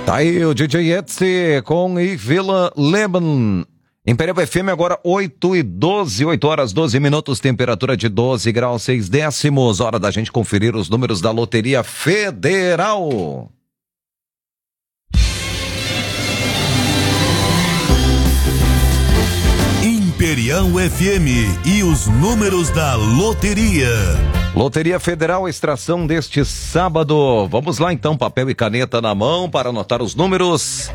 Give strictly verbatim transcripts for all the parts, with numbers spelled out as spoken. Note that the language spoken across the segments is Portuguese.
Tá aí o D J Etsy com Vila Lemon. Imperial F M agora oito e doze, oito horas doze minutos, temperatura de doze graus seis décimos. Hora da gente conferir os números da Loteria Federal. Imperial F M e os números da loteria. Loteria Federal, extração deste sábado. Vamos lá então, papel e caneta na mão para anotar os números.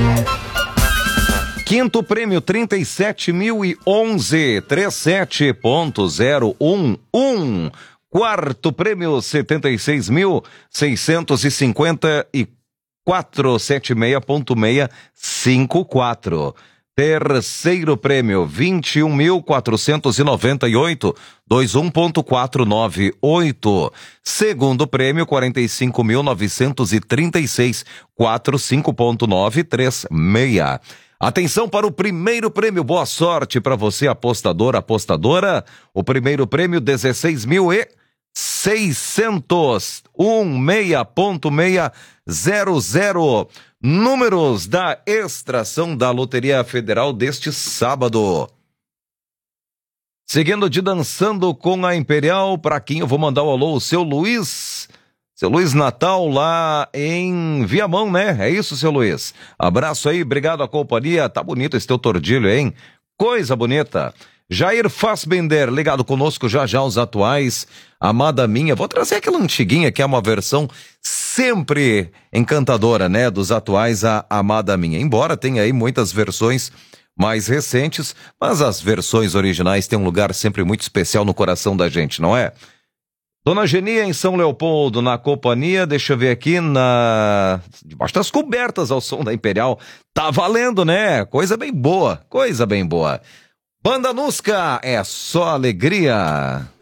Quinto prêmio, trinta e sete mil e onze, trinta e sete ponto zero um um. Quarto prêmio, setenta e seis mil seiscentos e cinquenta e quatro, setenta e seis ponto seiscentos e cinquenta e quatro. Terceiro prêmio, vinte e um mil quatrocentos e noventa e oito, vinte e um ponto quatrocentos e noventa e oito. Segundo prêmio, quarenta e cinco mil novecentos e trinta e seis, quarenta e cinco ponto novecentos e trinta e seis. Atenção para o primeiro prêmio, boa sorte para você, apostador, apostadora. O primeiro prêmio, dezesseis mil e seiscentos, dezesseis ponto seiscentos zero. Números da extração da Loteria Federal deste sábado. Seguindo de Dançando com a Imperial, para quem eu vou mandar o alô, o seu Luiz, seu Luiz Natal lá em Viamão, né? É isso, seu Luiz. Abraço aí, obrigado à companhia, tá bonito esse teu tordilho, hein? Coisa bonita. Jair Fassbender, ligado conosco já já os atuais, Amada Minha. Vou trazer aquela antiguinha que é uma versão sempre encantadora, né, dos atuais, a Amada Minha. Embora tenha aí muitas versões mais recentes, mas as versões originais têm um lugar sempre muito especial no coração da gente, não é? Dona Genia em São Leopoldo, na companhia, deixa eu ver aqui, na debaixo das cobertas ao som da Imperial. Tá valendo, né? Coisa bem boa, coisa bem boa. Banda Nusca, é só alegria.